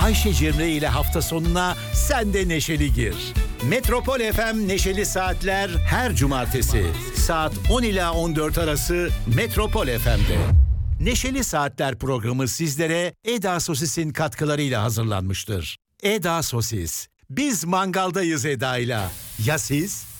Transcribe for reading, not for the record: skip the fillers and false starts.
Ayşe Cemre ile hafta sonuna sen de neşeli gir. Metropol FM Neşeli Saatler her cumartesi saat 10 ila 14 arası Metropol FM'de. Neşeli Saatler programı sizlere Eda Sosis'in katkılarıyla hazırlanmıştır. Eda Sosis. Biz mangaldayız Eda'yla. Ya siz?